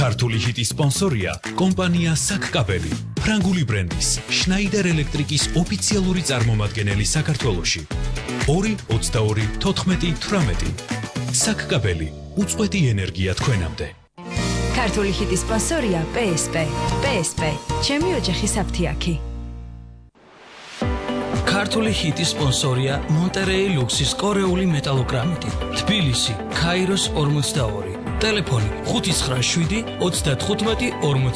ქართული ჰიტის სპონსორია კომპანია საკკაბელი, ფრანგული ბრენდის შნაიდერ ელექტრიკის ოფიციალური წარმომადგენელი საქართველოში. 2-22-14-18 საკკაბელი, უწყვეტი ენერგია თქვენამდე. ქართული ჰიტის სპონსორია PSP. PSP, ჩემი ოჯახის აფთიაქი. ქართული ჰიტის სპონსორია მონტერეი ლუქსის კორეული მეტალოგრამიტი. თბილისი, ქაიროს 42. ტელეფონი 597 35 40.